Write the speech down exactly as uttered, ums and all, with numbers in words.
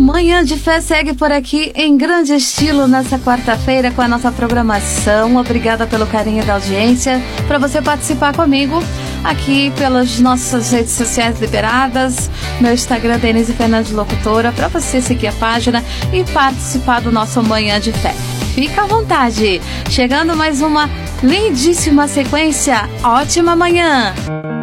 Manhã de Fé segue por aqui em grande estilo nessa quarta-feira com a nossa programação. Obrigada pelo carinho da audiência. Para você participar comigo aqui pelas nossas redes sociais liberadas, meu Instagram, Denise Fernandes Locutora, para você seguir a página e participar do nosso Manhã de Fé. Fica à vontade. Chegando mais uma lindíssima sequência. Ótima manhã!